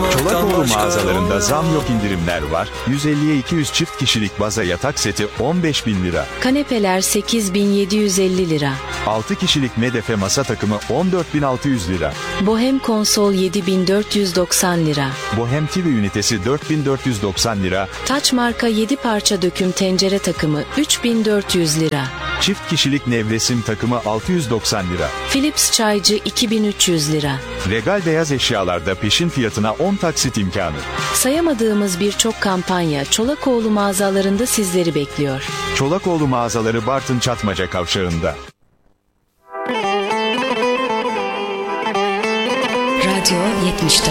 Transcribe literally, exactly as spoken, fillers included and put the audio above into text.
Çolakoğlu mağazalarında zam yok, indirimler var. yüz elliye iki yüz çift kişilik baza yatak seti on beş bin lira. Kanepeler sekiz bin yedi yüz elli lira. altı kişilik medefe masa takımı on dört bin altı yüz lira. Bohem konsol yedi bin dört yüz doksan lira. Bohem T V ünitesi dört bin dört yüz doksan lira. Taç marka yedi parça döküm tencere takımı üç bin dört yüz lira. Çift kişilik nevresim takımı altı yüz doksan lira. Philips çaycı iki bin üç yüz lira. Regal beyaz eşyalarda peşin fiyatına on taksit imkanı. Sayamadığımız birçok kampanya Çolakoğlu mağazalarında sizleri bekliyor. Çolakoğlu mağazaları Bartın Çatmaca Kavşağı'nda. Radyo yetmiş dört.